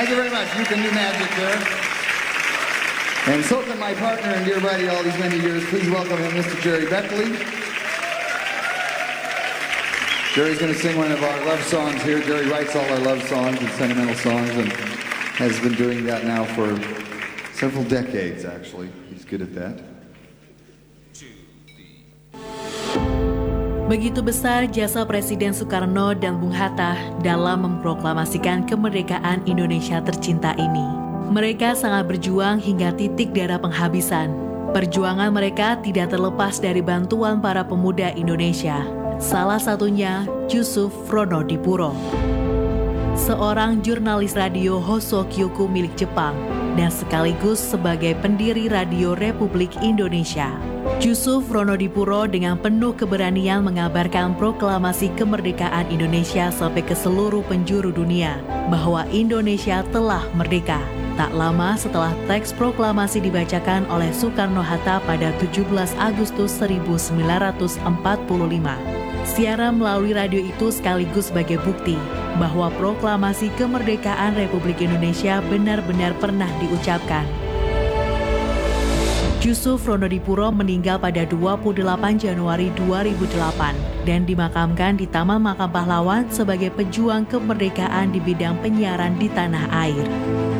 Thank you very much. You can do magic there. And so can my partner and dear buddy all these many years. Please welcome him, Mr. Jerry Beckley. Jerry's going to sing one of our love songs here. Jerry writes all our love songs and sentimental songs and has been doing that now for several decades, actually. He's good at that. Begitu besar jasa Presiden Soekarno dan Bung Hatta dalam memproklamasikan kemerdekaan Indonesia tercinta ini. Mereka sangat berjuang hingga titik darah penghabisan. Perjuangan mereka tidak terlepas dari bantuan para pemuda Indonesia. Salah satunya Jusuf Pronodipuro, seorang jurnalis radio Hoso Kyoku milik Jepang dan sekaligus sebagai pendiri Radio Republik Indonesia. Jusuf Pronodipuro dengan penuh keberanian mengabarkan proklamasi kemerdekaan Indonesia sampai ke seluruh penjuru dunia bahwa Indonesia telah merdeka. Tak lama setelah teks proklamasi dibacakan oleh Soekarno-Hatta pada 17 Agustus 1945. Siaran melalui radio itu sekaligus sebagai bukti bahwa proklamasi kemerdekaan Republik Indonesia benar-benar pernah diucapkan. Jusuf Pronodipuro meninggal pada 28 Januari 2008 dan dimakamkan di Taman Makam Pahlawan sebagai pejuang kemerdekaan di bidang penyiaran di tanah air.